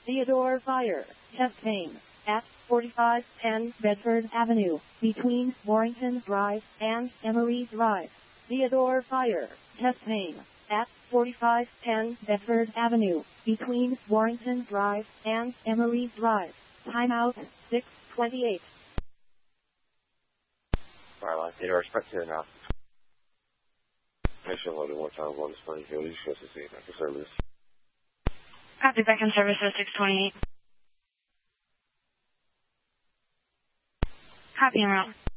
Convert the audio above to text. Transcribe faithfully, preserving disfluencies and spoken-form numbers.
Theodore Fire, testing, at forty-five ten Bedford Avenue, between Warrington Drive and Emory Drive. Theodore Fire, testing, at forty-five ten Bedford Avenue, between Warrington Drive and Emory Drive. Timeout, six twenty-eight. Alright, Theodore, expect here now. Mission loaded one time, one display, here, you should see after service. Copy, back in service at six twenty-eight. Copy en route.